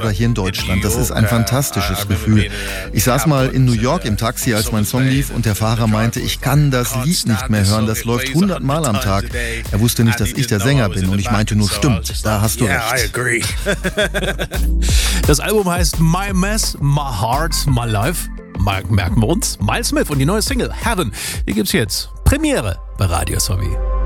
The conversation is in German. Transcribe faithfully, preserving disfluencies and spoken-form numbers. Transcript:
oder hier in Deutschland. Das ist ein fantastisches Gefühl. Ich saß mal in New York im Taxi, als mein Song lief und der Fahrer meinte, ich kann das Lied nicht mehr hören, das läuft hundertmal am Tag. Er wusste nicht, dass ich der Sänger bin und ich meinte nur, stimmt, da hast du recht. Das Album heißt My Mess, My Heart, My Life. Merken wir uns. Miles Smith und die neue Single Heaven, die gibt's jetzt. Premiere bei Radio S W.